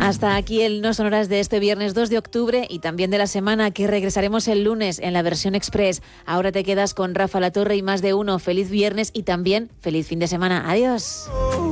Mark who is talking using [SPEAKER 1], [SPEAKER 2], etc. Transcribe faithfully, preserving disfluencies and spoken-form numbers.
[SPEAKER 1] Hasta aquí el No Sonoras de este viernes dos de octubre y también de la semana, que regresaremos el lunes en la versión express. Ahora te quedas con Rafa La Torre y Más de Uno. Feliz viernes y también feliz fin de semana. Adiós.